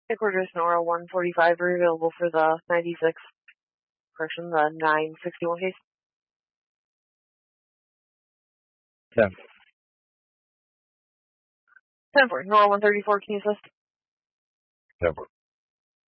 Headquarters Nora 145 are available for the 96, correction, the 961 case. 10. 10-4, Nora 134, can you assist? 10-4.